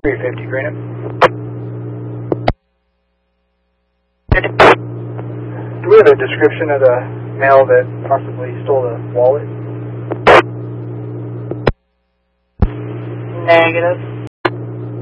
350, Greenup. Do we have a description of the male that possibly stole the wallet? Negative.